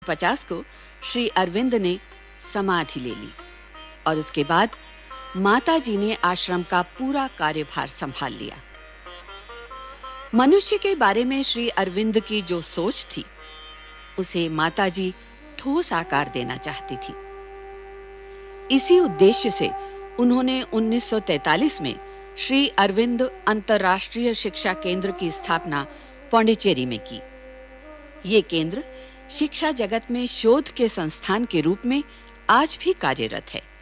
1950 को श्री अरविंद ने समाधि ले ली और उसके बाद माताजी ने आश्रम का पूरा कार्यभार संभाल लिया। मनुष्य के बारे में श्री अरविंद की जो सोच थी, उसे माताजी ठोस आकार देना चाहती थी। इसी उद्देश्य से उन्होंने 1943 में श्री अरविंद अंतर्राष्ट्रीय शिक्षा केंद्र की स्थापना पौंडीचेरी में की। ये केंद्र शिक्षा जगत में शोध के संस्थान के रूप में आज भी कार्यरत है।